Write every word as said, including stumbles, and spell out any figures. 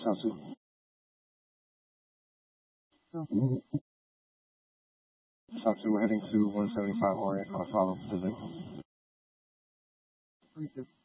South two. South two, we're heading to one seventy-five Orient on follow Pacific.